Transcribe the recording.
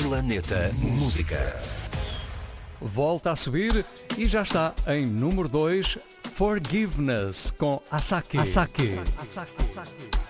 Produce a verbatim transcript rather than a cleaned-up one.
Planeta Música. Volta a subir e já está em número dois, Forgiveness com Asake. Asake. Asake. Asake.